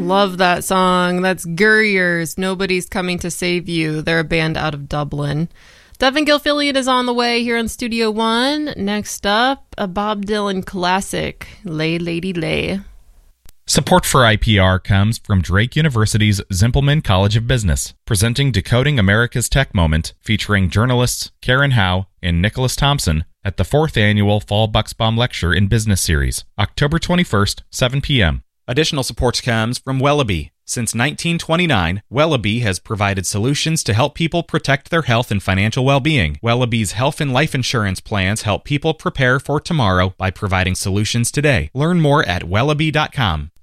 Love that song. That's Gurriers, Nobody's Coming to Save You. They're a band out of Dublin. Devin Gilfillian is on the way here on Studio One. Next up, a Bob Dylan classic, Lay Lady Lay. Support for IPR comes from Drake University's Zimpelman College of Business, presenting Decoding America's Tech Moment, featuring journalists Karen Howe and Nicholas Thompson at the 4th Annual Fall Bucksbaum Lecture in Business Series, October 21st, 7 p.m. Additional support comes from Wellaby. Since 1929, Wellaby has provided solutions to help people protect their health and financial well-being. Wellaby's health and life insurance plans help people prepare for tomorrow by providing solutions today. Learn more at wellaby.com.